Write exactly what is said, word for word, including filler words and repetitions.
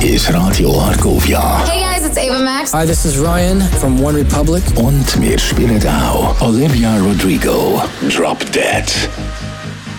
ist Radio Argovia. Hey guys, it's Ava Max. Hi, this is Ryan from One Republic. Und wir spielen auch Olivia Rodrigo, Drop Dead.